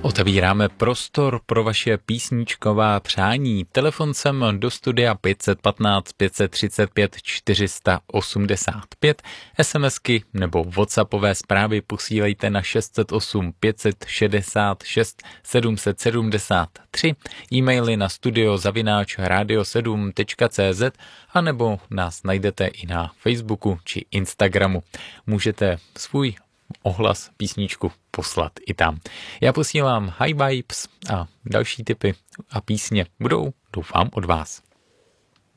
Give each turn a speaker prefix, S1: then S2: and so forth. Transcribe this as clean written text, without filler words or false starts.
S1: Otevíráme prostor pro vaše písničková přání. Telefon sem do studia 515 535 485. SMSky nebo WhatsAppové zprávy posílejte na 608 566 773. E-maily na studio@radio7.cz a nebo nás najdete i na Facebooku či Instagramu. Můžete svůj ohlas, písničku poslat i tam. Já posílám high vibes a další tipy a písně budou, doufám, od vás.